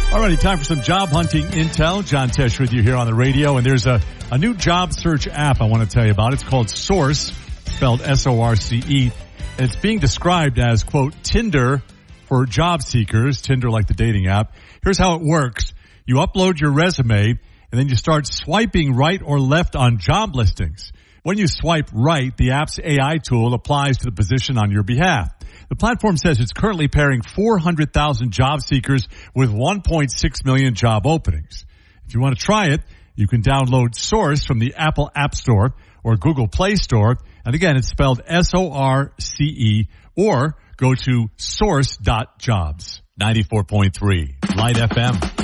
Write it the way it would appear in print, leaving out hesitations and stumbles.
Alrighty, time for some job hunting intel. John Tesh with you here on the radio, and there's a new job search app I want to tell you about. It's called Source, spelled S-O-R-C-E, and it's being described as, quote, Tinder for job seekers, Tinder like the dating app. Here's how it works. You upload your resume, and then you start swiping right or left on job listings. When you swipe right, the app's AI tool applies to the position on your behalf. The platform says it's currently pairing 400,000 job seekers with 1.6 million job openings. If you want to try it, you can download Source from the Apple App Store or Google Play Store. And again, it's spelled S-O-R-C-E, or go to source.jobs. 94.3 Light FM.